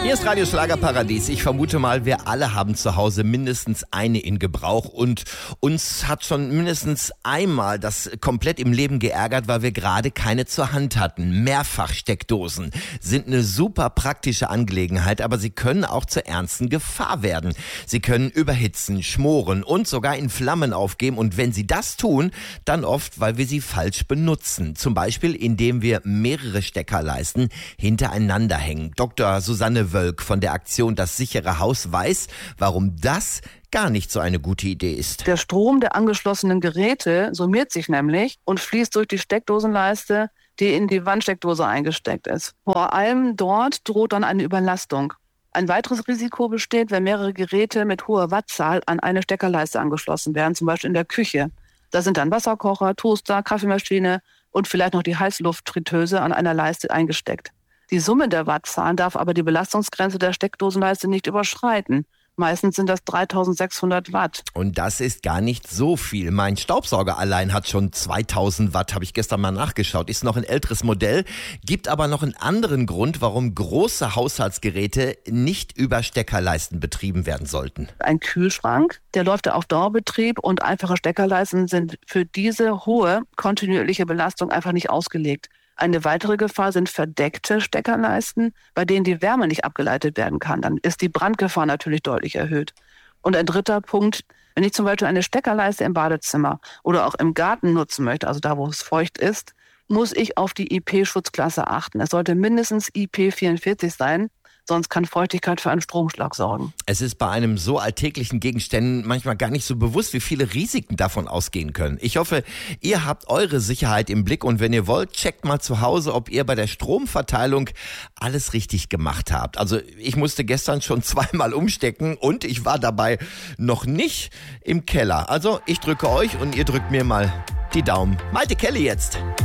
Hier ist Radio Schlagerparadies. Ich vermute mal, wir alle haben zu Hause mindestens eine in Gebrauch und uns hat schon mindestens einmal das komplett im Leben geärgert, weil wir gerade keine zur Hand hatten. Mehrfachsteckdosen sind eine super praktische Angelegenheit, aber sie können auch zur ernsten Gefahr werden. Sie können überhitzen, schmoren und sogar in Flammen aufgehen und wenn sie das tun, dann oft, weil wir sie falsch benutzen. Zum Beispiel, indem wir mehrere Steckerleisten hintereinander hängen. Dr. Susanne Wölk von der Aktion Das sichere Haus weiß, warum das gar nicht so eine gute Idee ist. Der Strom der angeschlossenen Geräte summiert sich nämlich und fließt durch die Steckdosenleiste, die in die Wandsteckdose eingesteckt ist. Vor allem dort droht dann eine Überlastung. Ein weiteres Risiko besteht, wenn mehrere Geräte mit hoher Wattzahl an eine Steckerleiste angeschlossen werden, zum Beispiel in der Küche. Da sind dann Wasserkocher, Toaster, Kaffeemaschine und vielleicht noch die Heißluftfritteuse an einer Leiste eingesteckt. Die Summe der Wattzahlen darf aber die Belastungsgrenze der Steckdosenleiste nicht überschreiten. Meistens sind das 3600 Watt. Und das ist gar nicht so viel. Mein Staubsauger allein hat schon 2000 Watt, habe ich gestern mal nachgeschaut. Ist noch ein älteres Modell, gibt aber noch einen anderen Grund, warum große Haushaltsgeräte nicht über Steckerleisten betrieben werden sollten. Ein Kühlschrank, der läuft auf Dauerbetrieb und einfache Steckerleisten sind für diese hohe kontinuierliche Belastung einfach nicht ausgelegt. Eine weitere Gefahr sind verdeckte Steckerleisten, bei denen die Wärme nicht abgeleitet werden kann. Dann ist die Brandgefahr natürlich deutlich erhöht. Und ein dritter Punkt, wenn ich zum Beispiel eine Steckerleiste im Badezimmer oder auch im Garten nutzen möchte, also da, wo es feucht ist, muss ich auf die IP-Schutzklasse achten. Es sollte mindestens IP44 sein, sonst kann Feuchtigkeit für einen Stromschlag sorgen. Es ist bei einem so alltäglichen Gegenständen manchmal gar nicht so bewusst, wie viele Risiken davon ausgehen können. Ich hoffe, ihr habt eure Sicherheit im Blick und wenn ihr wollt, checkt mal zu Hause, ob ihr bei der Stromverteilung alles richtig gemacht habt. Also ich musste gestern schon zweimal umstecken und ich war dabei noch nicht im Keller. Also ich drücke euch und ihr drückt mir mal die Daumen. Malte Kelly jetzt.